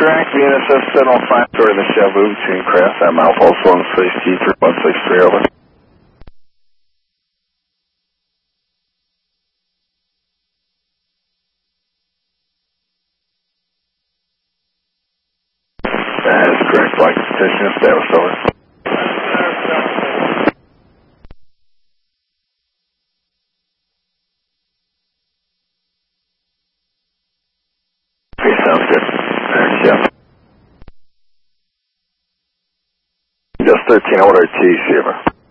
correct. VNSS 705 story the Shabu between craft. I'm Alpha 163 over. That is correct. Flight position established over. Okay, sounds good. Yeah. Just 13 order T, Shiver.